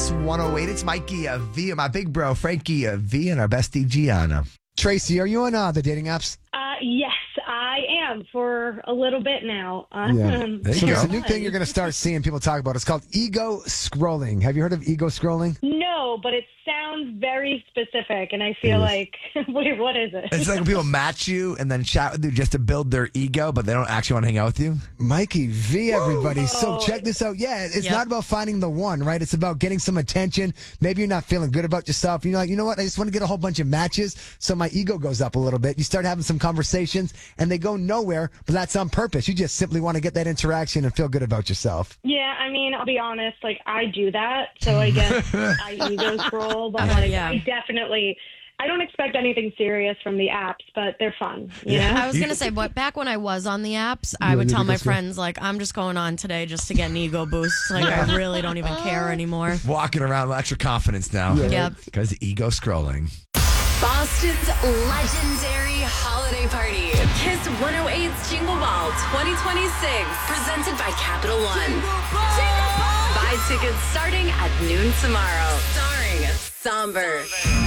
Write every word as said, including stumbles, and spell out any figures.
Kiss one oh eight. It's Mikey uh, V, my big bro, Frankie uh, V, and our bestie, Gianna. Tracy, are you on uh, the dating apps? Uh, yes, I am for a little bit now. Uh, Yeah. um, There you So go. there's a new thing you're going to start seeing people talk about. It's called ego scrolling. Have you heard of ego scrolling? No, but it sounds very specific, and I feel like, wait, what is it? It's like when people match you and then chat with you just to build their ego, but they don't actually want to hang out with you. Mikey V, everybody. So check this out. Yeah, it's Yep. not about finding the one, right? It's about getting some attention. Maybe you're not feeling good about yourself. You're like, you know what? I just want to get a whole bunch of matches, so my ego goes up a little bit. You start having some conversations, and they go nowhere, but that's on purpose. You just simply want to get that interaction and feel good about yourself. Yeah, I mean, I'll be honest, like, I do that, so I guess I ego scroll, but, like, Yeah. I definitely, I don't expect anything serious from the apps, but they're fun, you know? I was going to say, but back when I was on the apps, I would you tell go my scroll. friends, like, I'm just going on today just to get an ego boost. Like, I really don't even care anymore. Walking around with extra confidence now. Yep. Because ego scrolling. Boston's legendary holiday party. Kiss one oh eight's Jingle Ball twenty twenty-six. Presented by Capital One. Jingle Ball! Buy tickets starting at noon tomorrow. Starring Somber,